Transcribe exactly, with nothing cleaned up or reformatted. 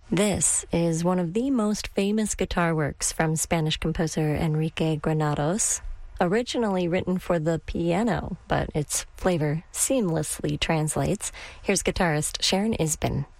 This is one of the most famous guitar works from Spanish composer Enrique Granados. Originally written for the piano, but its flavor seamlessly translates. Here's guitarist Sharon Isbin.